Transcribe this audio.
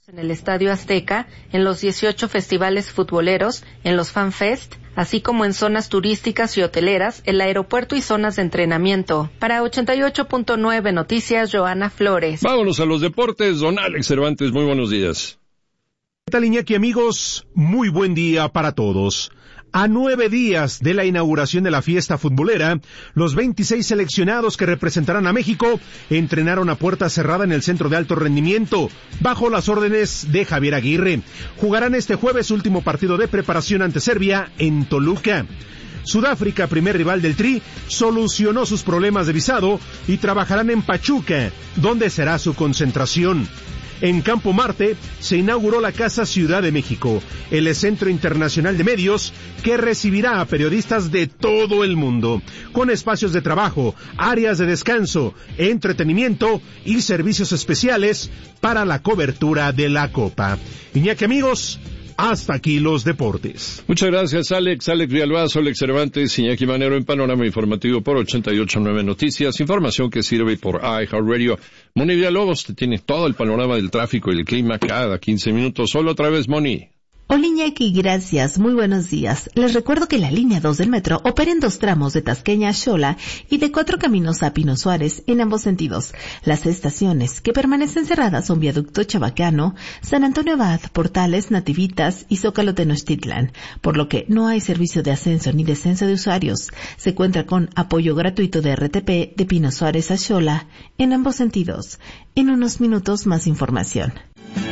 En el Estadio Azteca, en los 18 festivales futboleros, en los FanFest, así como en zonas turísticas y hoteleras, el aeropuerto y zonas de entrenamiento. Para 88.9 Noticias, Joana Flores. Vámonos a los deportes. Don Alex Cervantes, muy buenos días. ¿Qué tal, Iñaki, amigos? Muy buen día para todos. A 9 días de la inauguración de la fiesta futbolera, los 26 seleccionados que representarán a México entrenaron a puerta cerrada en el Centro de Alto Rendimiento, bajo las órdenes de Javier Aguirre. Jugarán este jueves su último partido de preparación ante Serbia en Toluca. Sudáfrica, primer rival del Tri, solucionó sus problemas de visado y trabajarán en Pachuca, donde será su concentración. En Campo Marte se inauguró la Casa Ciudad de México, el Centro Internacional de Medios que recibirá a periodistas de todo el mundo, con espacios de trabajo, áreas de descanso, entretenimiento y servicios especiales para la cobertura de la Copa. Iñaki, amigos, hasta aquí los deportes. Muchas gracias, Alex Villalbazo, Alex Cervantes, Iñaki Manero en Panorama Informativo por 88.9 Noticias. Información que sirve por iHeartRadio. Moni Villalobos te tiene todo el panorama del tráfico y el clima cada 15 minutos. Solo otra vez, Moni. Hola Iñaki, gracias, muy buenos días. Les recuerdo que la línea 2 del metro opera en 2 tramos de Tasqueña a Xola y de 4 caminos a Pino Suárez en ambos sentidos. Las estaciones que permanecen cerradas son Viaducto Chabacano, San Antonio Abad, Portales, Nativitas y Zócalo Tenochtitlan, por lo que no hay servicio de ascenso ni descenso de usuarios. Se cuenta con apoyo gratuito de RTP de Pino Suárez a Xola en ambos sentidos. En unos minutos más información.